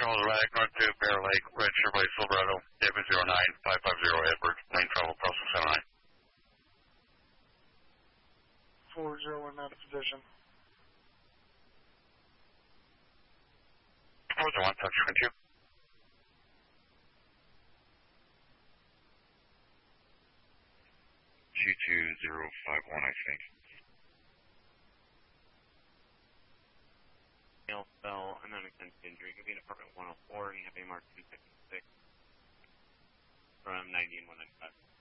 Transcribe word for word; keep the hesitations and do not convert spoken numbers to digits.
Charles Rack, North two, Bear Lake, Red Chevrolet Silverado, David zero nine five five zero Edward, lane travel, process seven nine. four zero one out of position. four zero one, touch twenty-two. two two zero five one, I think. Neil fell, unknown extensive injury. Could be in apartment one oh four. You have A M R two sixty-six from ninety and one ninety-five.